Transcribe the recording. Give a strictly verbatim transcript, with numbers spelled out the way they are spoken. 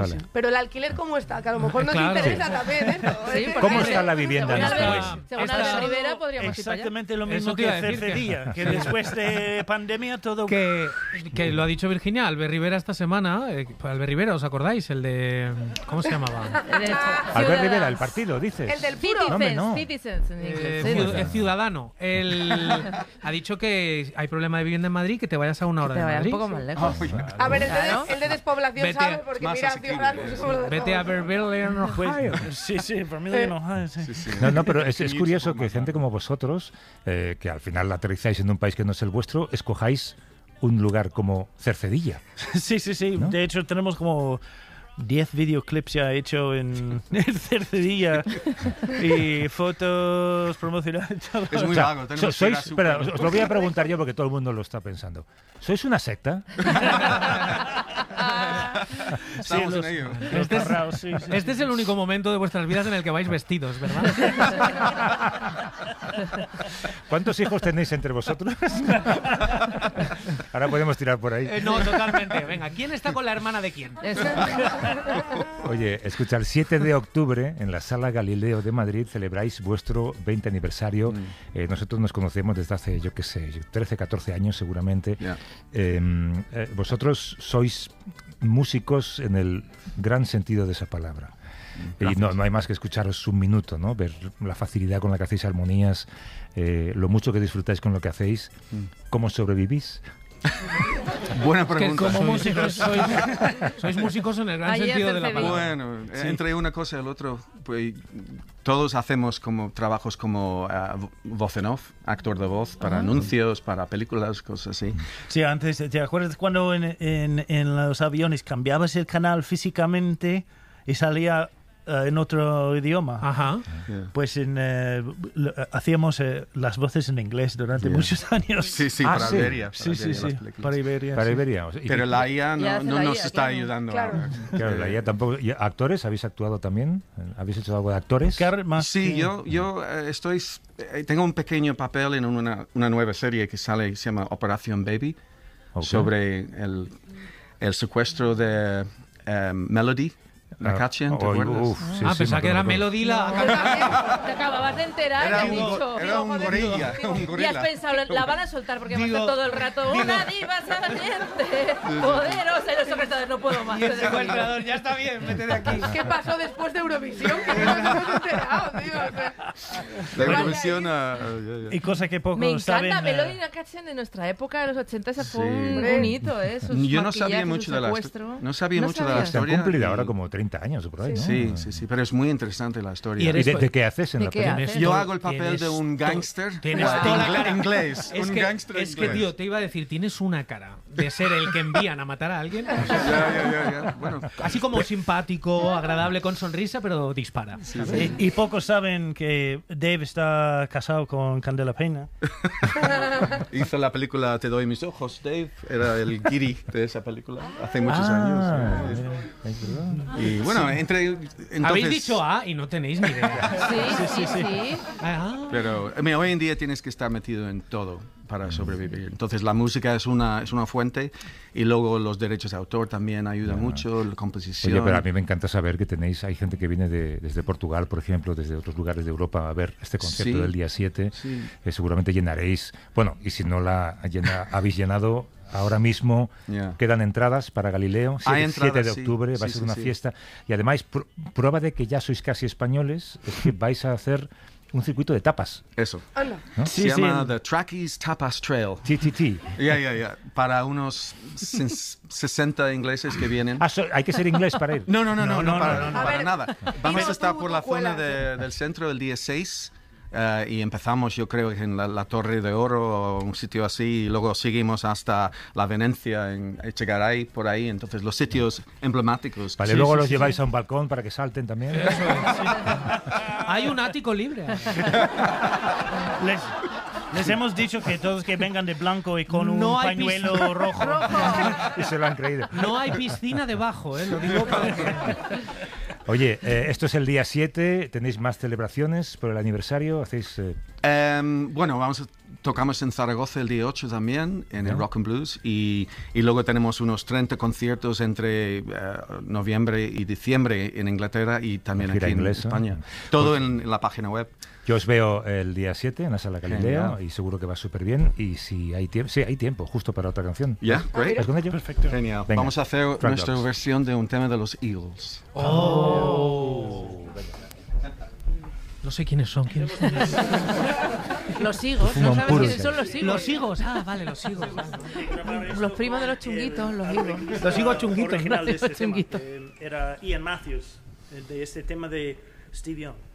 Vale. Pero el alquiler, ¿cómo está? Que a lo mejor nos Claro. interesa también, ¿eh? Sí, porque ¿Cómo está la vivienda en Según este Albert- país? según Esta- Albert Rivera, podríamos ir para allá. Exactamente lo Eso mismo te que iba a decir, Cercería, que- que, que después de pandemia todo... Que, que lo ha dicho Virginia, Albert Rivera esta semana. Eh, Albert Rivera, ¿os acordáis? El de... ¿Cómo se llamaba? Albert Rivera, el partido, dices. El del puro. No, hombre, no. Citizens en inglés. Eh, sí. ciu- eh, ciudadano. El, ha dicho que hay problema de vivienda en Madrid, que te vayas a una hora Te de vayas Madrid. un poco más lejos. A ver, el de, Claro. el de despoblación Vete- sabe, porque más mira, asequible, Ciudadanos sí. es como lo de Vete a todos. Beverly en Ohio. Sí, sí, familia en Ohio, sí. Sí, sí. No, no, pero es, es Commute curioso un poco que más gente largo. como vosotros, eh, que al final aterrizáis en un país que no es el vuestro, escojáis un lugar como Cercedilla. Sí, sí, sí. ¿No? De hecho, tenemos como diez videoclips ya hechos en, en Cercedilla y fotos promocionales. todo. Es muy O sea, vago. so- tenemos que ir sois, a súper. espera, os, os lo voy a preguntar yo porque todo el mundo lo está pensando. ¿Sois una secta? Estamos Sí, en los- ello. los barraos, sí, sí. Este es el único momento de vuestras vidas en el que vais vestidos, ¿verdad? ¿Cuántos hijos tenéis entre vosotros? Ahora podemos tirar por ahí. Eh, no, totalmente. Venga, ¿quién está con la hermana de quién? Eso. Oye, escucha, el siete de octubre en la Sala Galileo de Madrid celebráis vuestro veinte aniversario. Eh, nosotros nos conocemos desde hace, yo qué sé, trece, catorce años seguramente. Ya. Eh, eh, vosotros sois músicos en el gran sentido de esa palabra. Y no, no hay más que escucharos un minuto, ¿no? Ver la facilidad con la que hacéis armonías, eh, lo mucho que disfrutáis con lo que hacéis, cómo sobrevivís. Buena Que pregunta. como músicos sois, sois músicos en el gran Ahí es sentido el de la Sevilla. palabra. Bueno, entre una cosa y el otro, pues todos hacemos como trabajos como ah, vo- voz en off, actor de voz para anuncios, para películas, cosas así. Sí, antes, ¿te acuerdas cuando en, en, en los aviones cambiabas el canal físicamente y salía eh, en otro idioma? Ajá. Yeah. Pues en, eh, lo- hacíamos eh, las voces en inglés durante Yeah. muchos años. Sí, sí, Ah, para sí. Iberia. para sí, sí, Iberia, sí, las películas. para Iberia. Para sí. Iberia. o sea, y- Pero la I A Ya no, hace no la nos I A, está claro. ayudando. Claro. a- Claro, la I A tampoco. ¿Y actores? ¿Habéis actuado también? ¿Habéis hecho algo de actores? Car- más Sí, que- yo, yo eh, estoy, s- eh, tengo un pequeño papel en una, una nueva serie que sale, se llama Operación Baby, Ok. sobre el, el secuestro de eh, Melody, la Ah, Kachin, ¿te oh, acuerdas? uf, sí, ah, sí, pensaba me que era acuerdo. Melody la... Te acababas de enterar Era y has un, dicho. go- era un gorilla, un Y has gorila. pensado, la van a soltar porque va a Digo- estar todo el rato una diva saliente, poderosa y los secretarios no puedo más. ya está bien, vete de aquí. ¿Qué pasó después de Eurovisión? Que no nos hemos enterado, tío. O sea, La Vaya Eurovisión, ahí. ah, ya, ya. Y cosa que pocos Me encanta saben. eh, Melody la canción de nuestra época, de los ochenta, ese fue Sí. un, un hito, ¿eh? Sus Yo no sabía maquillajes, mucho su de la secuestro. no sabía ¿No mucho de la sabías? Se han historia. cumplido y- ahora como treinta años o por ahí, ¿no? Sí, sí, sí, pero es muy interesante la historia. Y ¿Y eres- de, de qué haces en ¿De la qué película? haces? Yo hago el papel Tienes de un to- gángster tienes ah, toda la ingle- cara. inglés. Es un que, gángster es que, inglés. tío, te iba a decir, tienes una cara de ser el que envían a matar a alguien. O sea, Ya, ya, ya, ya. Bueno, así como simpático, agradable, con sonrisa, pero dispara. ¿sabes? Y, y pocos saben que Dave está casado con Candela Peña. hizo la película Te doy mis ojos, Dave. Era el guiri de esa película hace muchos Ah, años. es verdad. Y bueno, entre. Entonces, Habéis dicho A y no tenéis ni idea. Sí, sí, sí. Ah. Pero I mean, hoy en día tienes que estar metido en todo para sobrevivir. Entonces la música es una, es una fuente y luego los derechos de autor también ayudan mucho, la composición. Oye, pero a mí me encanta saber que tenéis, hay gente que viene de, desde Portugal, por ejemplo, desde otros lugares de Europa a ver este concierto Sí, del día siete. sí. Eh, seguramente llenaréis, bueno, y si no la llena, habéis llenado, ahora mismo Ya. quedan entradas para Galileo, Hay siete entradas, de sí. octubre, va a Sí, ser sí, una sí. fiesta. Y además, pr- prueba de que ya sois casi españoles, es que vais a hacer un circuito de tapas, Eso. anda. ¿no? Se Sí, llama sí. The Trackies Tapas Trail. T T T. Ya, ya, ya. Para unos ses- sesenta ingleses que vienen. Ah, so- hay que ser inglés para ir. No, no, no, no, no, no, para, no, no. para A ver, nada. Vamos dinos a estar tú, por tú la zona cuelas. de- del centro el día seis eh, y empezamos, yo creo, en la, la Torre de Oro o un sitio así y luego seguimos hasta la Venecia en Echegaray, por ahí. Entonces, los sitios emblemáticos. Vale, Sí, luego sí, los sí, lleváis sí. a un balcón para que salten también. Hay un ático libre. Les, les hemos dicho que todos que vengan de blanco y con No un hay pañuelo rojo. Y se lo han creído. No hay piscina debajo, ¿eh? Lo digo para... Oye, eh, esto es el día siete, tenéis más celebraciones por el aniversario, hacéis... eh, Em, bueno, vamos a tocamos en Zaragoza el día ocho también, en el Rock and Blues, y, y luego tenemos unos treinta conciertos entre uh, noviembre y diciembre en Inglaterra y también aquí inglesa. en España. Todo pues, en, en la página web. Yo os veo el día siete en la Sala Galileo. Genial. Y seguro que va súper bien. Y si hay tiempo, sí, hay tiempo, justo para otra canción. Ya, yeah, great. ¿Estás con ello? Perfecto. Genial. Venga. Vamos a hacer Front nuestra Dogs. versión de un tema de los Eagles. Oh. No sé quiénes son. ¿Quiénes son? Los higos, ¿no sabes quiénes son los higos? Los higos, ah, vale, los higos. Los primos de los chunguitos, los higos. Los higos chunguitos. Original de este Chunguito. tema, eh, era Ian Matthews, de este tema de Steve Young.